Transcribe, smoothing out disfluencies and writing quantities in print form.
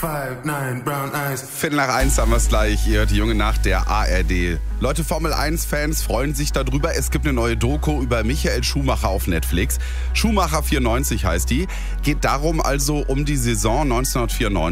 5'9", brown eyes. 1:15 haben wir es gleich. Ihr hört die junge Nacht der ARD. Leute, Formel-1-Fans freuen sich darüber. Es gibt eine neue Doku über Michael Schumacher auf Netflix. Schumacher 94 heißt die. Geht darum also um die Saison 1994.